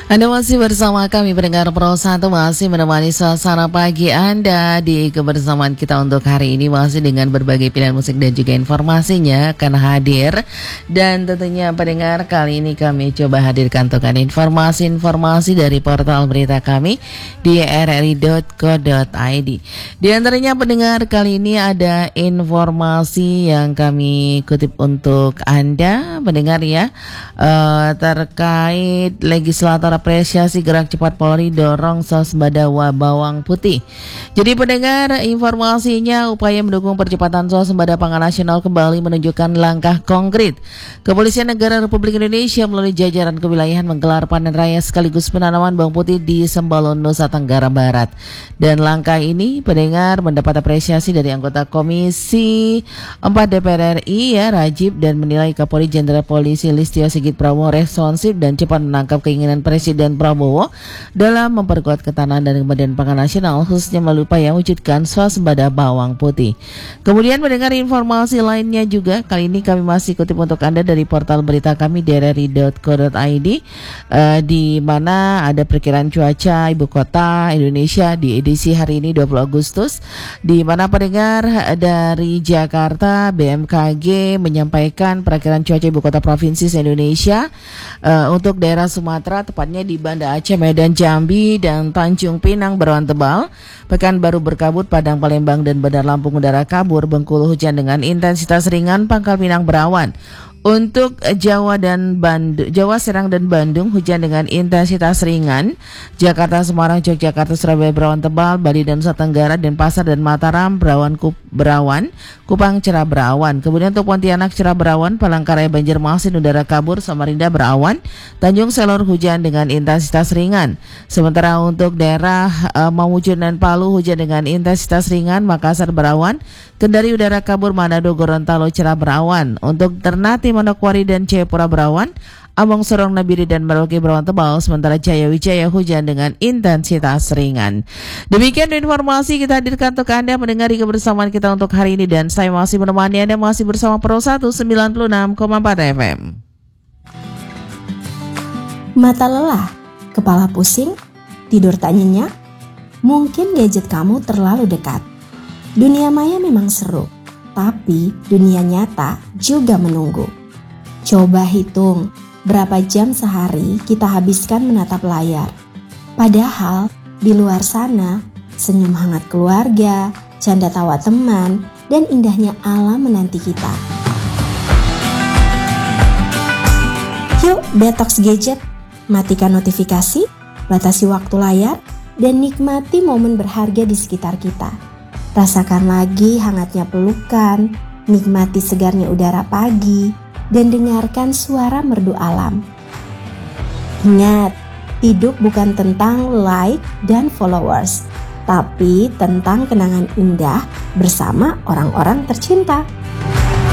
Anda masih bersama kami pendengar Pro 1, masih menemani suasana pagi Anda di kebersamaan kita untuk hari ini, masih dengan berbagai pilihan musik dan juga informasinya akan hadir. Dan tentunya pendengar, kali ini kami coba hadirkan tokan informasi-informasi dari portal berita kami di rri.co.id. Di antaranya pendengar, kali ini ada informasi yang kami kutip untuk Anda pendengar ya, terkait legislator apresiasi gerak cepat Polri dorong swasembada bawang putih. Jadi pendengar, informasinya upaya mendukung percepatan swasembada pangan nasional kembali menunjukkan langkah konkret. Kepolisian Negara Republik Indonesia melalui jajaran kewilayahan menggelar panen raya sekaligus penanaman bawang putih di Sembalun, Nusa Tenggara Barat. Dan langkah ini pendengar mendapat apresiasi dari anggota Komisi 4 DPR RI ya, Rajib, dan menilai Kapolri Jenderal Polisi Listio Sigit Prabowo responsif dan cepat menangkap keinginan Presiden Prabowo dalam memperkuat ketahanan dan kemandirian pangan nasional, khususnya melalui upaya wujudkan swasembada bawang putih. Kemudian mendengar informasi lainnya juga, kali ini kami masih kutip untuk Anda dari portal berita kami di rri.co.id, di mana ada perkiraan cuaca ibu kota Indonesia di edisi hari ini 20 Agustus, di mana pendengar dari Jakarta BMKG menyampaikan perkiraan cuaca ibu kota provinsi Indonesia untuk daerah Sumatera, tepatnya di Banda Aceh, Medan, Jambi, dan Tanjung Pinang berawan tebal, Pekanbaru berkabut, Padang, Palembang, dan Bandar Lampung udara kabur, Bengkulu hujan dengan intensitas ringan, Pangkal Pinang berawan. Untuk Jawa, Serang, dan Bandung hujan dengan intensitas ringan. Jakarta, Semarang, Yogyakarta, Surabaya berawan tebal. Bali dan Nusa Tenggara, Denpasar dan Mataram berawan, Kupang cerah berawan. Kemudian untuk Pontianak cerah berawan, Palangkaraya, Banjarmasin udara kabur, Samarinda berawan. Tanjung Selor hujan dengan intensitas ringan. Sementara untuk daerah Mamuju dan Palu hujan dengan intensitas ringan. Makassar berawan. Kendari udara kabur, Manado, Gorontalo cerah berawan. Untuk Ternate, Manokwari, dan Jayapura berawan. Ambon, Sorong, Nabire, dan Merauke berawan tebal. Sementara Jaya Wijaya hujan dengan intensitas ringan. Demikian informasi kita hadirkan untuk Anda mendengar kebersamaan kita untuk hari ini, dan saya masih menemani Anda, masih bersama Pro 1 96,4 FM. Mata lelah, kepala pusing, tidur tak nyenyak, mungkin gadget kamu terlalu dekat. Dunia maya memang seru, tapi dunia nyata juga menunggu. Coba hitung berapa jam sehari kita habiskan menatap layar. Padahal di luar sana, senyum hangat keluarga, canda tawa teman, dan indahnya alam menanti kita. Yuk detox gadget, matikan notifikasi, batasi waktu layar, dan nikmati momen berharga di sekitar kita. Rasakan lagi hangatnya pelukan, nikmati segarnya udara pagi, dan dengarkan suara merdu alam. Ingat, hidup bukan tentang like dan followers, tapi tentang kenangan indah bersama orang-orang tercinta.